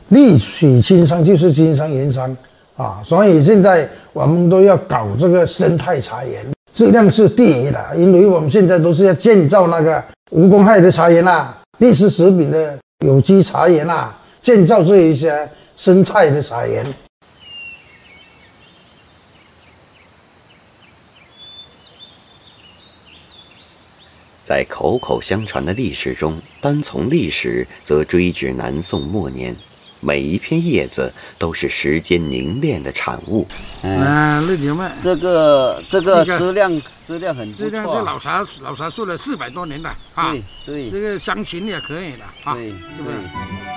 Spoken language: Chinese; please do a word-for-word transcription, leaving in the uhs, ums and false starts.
利水经商就是经商盐商啊，所以现在我们都要搞这个生态茶园，质量是第一的，因为我们现在都是要建造那个无公害的茶园啦，历史食品的有机茶园啦，建造这一些生态的茶园。 在口口相传的历史中，单从历史则追至南宋末年，每一片叶子都是时间凝练的产物。 嗯，绿牛麦， 这个这个质量质量很不错， 质量是老茶老茶树了四百多年了啊。 对对， 这个香型也可以的啊， 对， 是不是？